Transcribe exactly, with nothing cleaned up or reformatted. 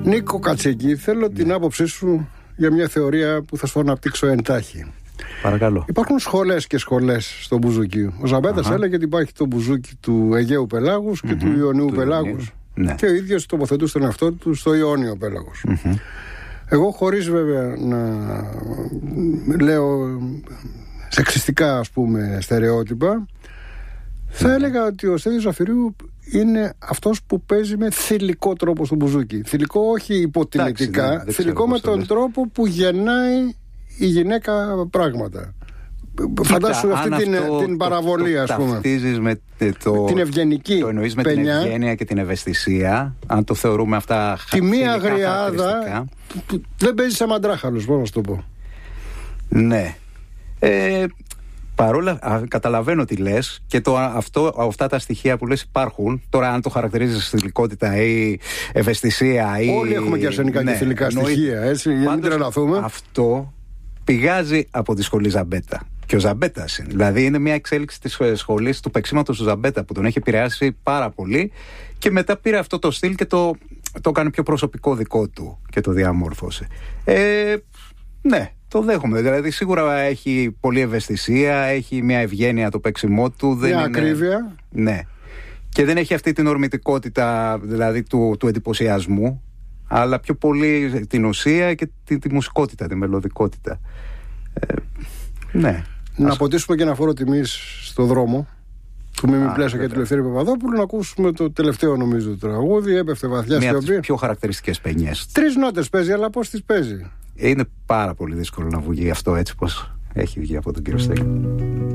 Νίκο Κατσίκη, θέλω ναι. την άποψή σου για μια θεωρία που θα σου αναπτύξω εντάχει. Παρακαλώ. Υπάρχουν σχολές και σχολές στο μπουζούκι. Ο Ζαμπέτας uh-huh. έλεγε ότι υπάρχει το μπουζούκι του Αιγαίου πελάγους και mm-hmm. του Ιωνίου του πελάγους. Ναι. Και ο ίδιος τοποθετούσε τον εαυτό του στο Ιόνιο πέλαγος. Mm-hmm. Εγώ, χωρίς βέβαια να λέω σεξιστικά, ας πούμε, στερεότυπα, θα mm-hmm. έλεγα ότι ο Στέλιος Ζαφυρίου είναι αυτός που παίζει με θηλυκό τρόπο στο μπουζούκι. Θηλυκό όχι υποτιμητικά, Τάξη, ναι, θηλυκό με τον τρόπο που γεννάει η γυναίκα πράγματα. Κοίτα, φαντάσου αυτή την, την παραβολή, το, το, ας πούμε. Ταυτίζεις με το, την ευγενική το εννοείς με παινιά, την ευγένεια και την ευαισθησία. Αν το θεωρούμε αυτά τη μία αγριάδα δεν παίζει σαν μαντράχαλος, πώς να σου το πω. Ναι. Ε, παρόλα, α, καταλαβαίνω τι λες και το, αυτό, αυτά τα στοιχεία που λες υπάρχουν. Τώρα αν το χαρακτηρίζεις θηλυκότητα ή ευαισθησία ή... Όλοι έχουμε και αρσενικά, ναι, και θηλυκά στοιχεία, έτσι, για να μην τρελαθούμε. Αυτό πηγάζει από τη σχολή Ζαμπέτα. Και ο Ζαμπέτας είναι. Δηλαδή είναι μια εξέλιξη της σχολής του παίξηματος του Ζαμπέτα που τον έχει επηρεάσει πάρα πολύ και μετά πήρε αυτό το στυλ και το, το έκανε πιο προσωπικό δικό του και το διαμόρφωσε. Ε, ναι, το δέχομαι. Δηλαδή σίγουρα έχει πολλή ευαισθησία, έχει μια ευγένεια το παίξιμό του. Μια είναι... ακρίβεια. Ναι. Και δεν έχει αυτή την ορμητικότητα δηλαδή του, του εντυπωσιασμού, αλλά πιο πολύ την ουσία και τη, τη μουσικότητα, τη μελωδικότητα. Ε, ναι. Να ας... αποτίσουμε και ένα φόρο τιμής στο δρόμο του Μίμη Πλέσσα και του Ελευθέρη Παπαδόπουλου, να ακούσουμε το τελευταίο νομίζω τραγούδι. Έπεφτε βαθιά σιωπή. Μία από τις πιο χαρακτηριστικές παινιές. Τρεις νότες παίζει, αλλά πώς τις παίζει? Είναι πάρα πολύ δύσκολο να βγει αυτό έτσι πως έχει βγει από τον κύριο Στέλιο.